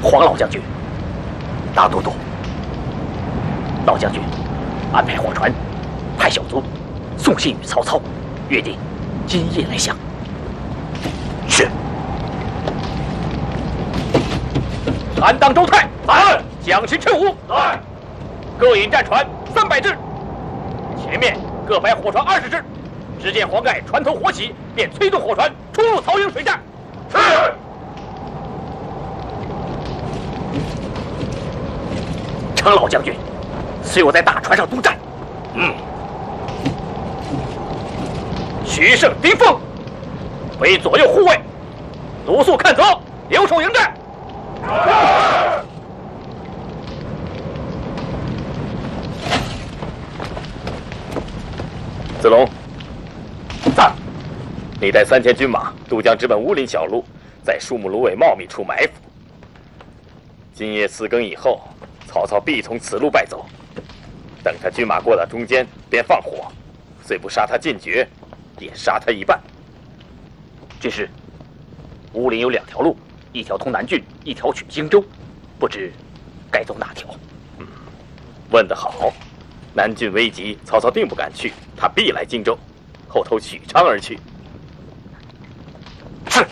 黄老将军，大都督，老将军，安排火船，派小卒送信与曹操，约定今夜来降。是。韩当、周泰，来，将士劝武，来，各引战船300只，前面各摆火船20只。只见黄盖船头火起，便催动火船冲入曹营水战。是。程老将军，随我在大船上督战。徐盛、丁奉为左右护卫，鲁肃看责，留守营寨。子龙，在，你带3000军马渡江，直奔乌林小路，在树木芦苇茂密处埋伏。今夜4更以后，曹操必从此路败走。等他军马过到中间，便放火，虽不杀他尽绝，也杀他一半。只是乌林有2条路，一条通南郡，一条取荆州，不知该走哪条？问得好。南郡危急，曹操定不敢去，他必来荆州，后投许昌而去。是。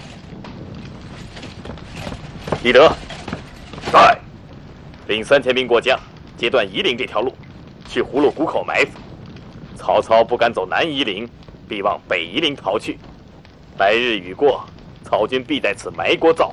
翼德，在，领3000兵过江，截断夷陵这条路，去葫芦谷口埋伏。曹操不敢走南夷陵，必往北夷陵逃去。来日雨过，曹军必在此埋锅造